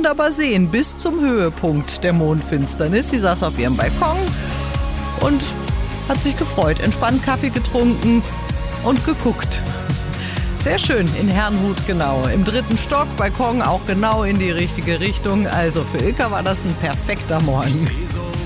wunderbar sehen, bis zum Höhepunkt der Mondfinsternis. Sie saß auf ihrem Balkon und hat sich gefreut, entspannt Kaffee getrunken und geguckt. Sehr schön, in Herrnhut genau. Im 3. Stock, Balkon auch genau in die richtige Richtung. Also für Ilka war das ein perfekter Morgen.